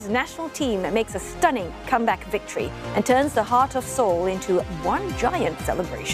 The national team makes a stunning comeback victory and turns the heart of Seoul into one giant celebration.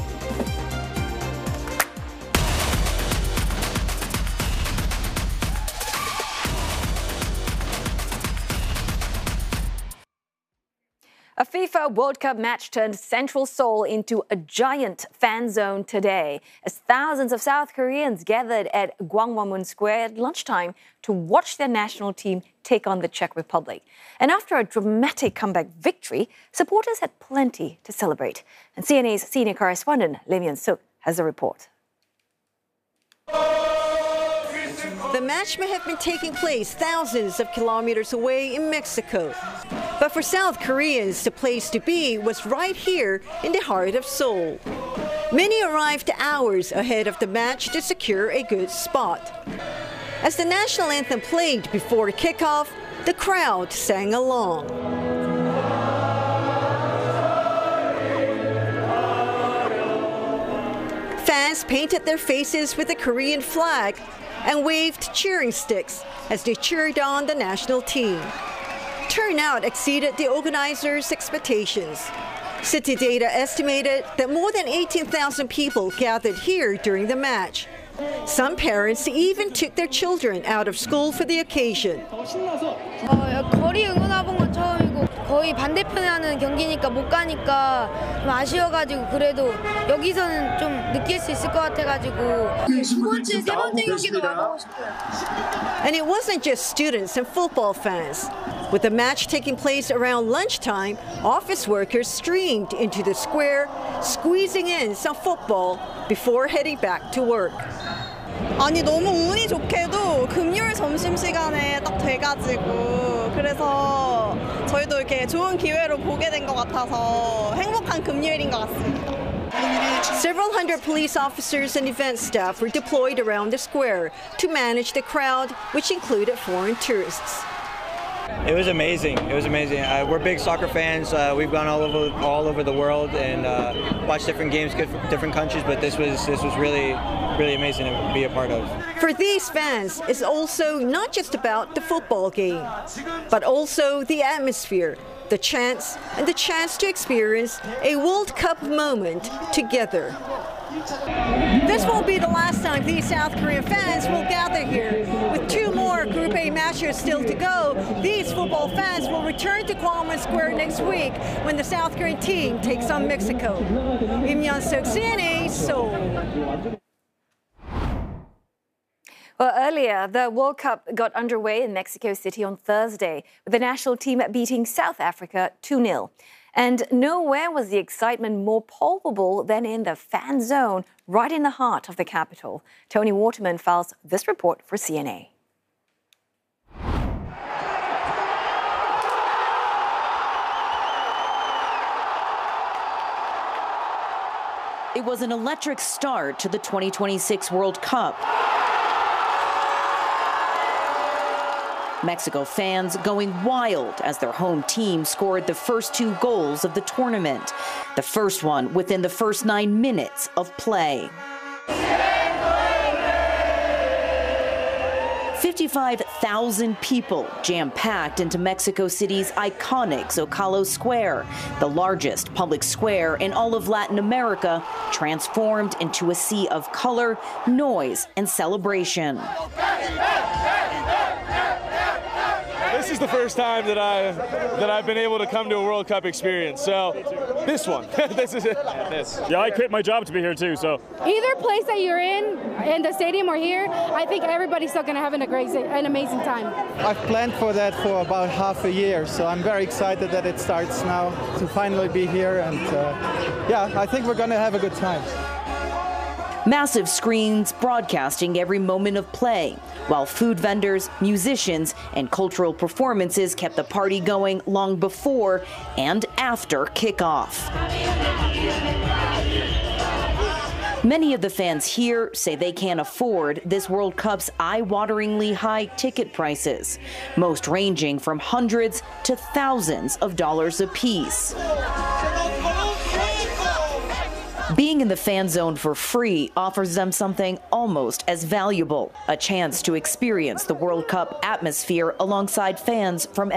A FIFA World Cup match turned central Seoul into a giant fan zone today, as thousands of South Koreans gathered at Gwanghwamun Square at lunchtime to watch their national team take on the Czech Republic. And after a dramatic comeback victory, supporters had plenty to celebrate. And CNA's senior correspondent, Lee Myung-suk, has a report. The match may have been taking place thousands of kilometers away in Mexico. But for South Koreans, the place to be was right here in the heart of Seoul. Many arrived hours ahead of the match to secure a good spot. As the national anthem played before kickoff, the crowd sang along. Fans painted their faces with the Korean flag and waved cheering sticks as they cheered on the national team. Turnout exceeded the organizers' expectations. City Data estimated that more than 18,000 people gathered here during the match. Some parents even took their children out of school for the occasion. 거리 응원해본 건 처음이고 거의 반대편에 하는 경기니까 못 가니까 좀 아쉬워가지고 그래도 여기서는 좀 느낄 수 있을 것 같아가지고 두 번째, 세 번째 경기도 와보고 싶어요. And it wasn't just students and football fans. With the match taking place around lunchtime, office workers streamed into the square, squeezing in some football before heading back to work. 아니 너무 운이 좋게도 금요일 점심시간에 딱 돼가지고 그래서 저희도 이렇게 좋은 기회로 보게 된 것 같아서 행복한 금요일인 것 같습니다. Several hundred police officers and event staff were deployed around the square to manage the crowd, which included foreign tourists. It was amazing. It was amazing. We're big soccer fans. We've gone all over the world and watched different games, different countries. But this was really amazing to be a part of. For these fans, it's also not just about the football game, but also the atmosphere, the chance to experience a World Cup moment together. This won't be the last time these South Korean fans will gather here. With two more Group A matches still to go, these football fans will return to Gwanghwamun Square next week when the South Korean team takes on Mexico. Lee Myung-suk, CNA, Seoul. Well, earlier, the World Cup got underway in Mexico City on Thursday, with the national team beating South Africa 2-0. And nowhere was the excitement more palpable than in the fan zone, right in the heart of the capital. Tony Waterman files this report for CNA. It was an electric start to the 2026 World Cup. Mexico fans going wild as their home team scored the first two goals of the tournament, the first one within the first 9 minutes of play. 55,000 people jam-packed into Mexico City's iconic Zocalo Square, the largest public square in all of Latin America, transformed into a sea of color, noise, and celebration. This is the first time that I've been able to come to a World Cup experience. So this one, this is it. Yeah, I quit my job to be here too. So either place that you're in the stadium or here, I think everybody's still gonna have an amazing time. I've planned for that for about half a year, so I'm very excited that it starts now to finally be here. And yeah, I think we're gonna have a good time. Massive screens broadcasting every moment of play, while food vendors, musicians, and cultural performances kept the party going long before and after kickoff. Many of the fans here say they can't afford this World Cup's eye-wateringly high ticket prices, most ranging from hundreds to thousands of dollars apiece. Being in the fan zone for free offers them something almost as valuable, a chance to experience the World Cup atmosphere alongside fans from